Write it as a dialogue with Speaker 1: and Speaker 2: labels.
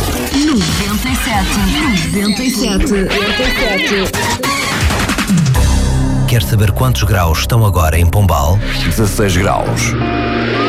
Speaker 1: 97.
Speaker 2: Quer saber quantos graus estão agora em Pombal?
Speaker 3: 16 graus.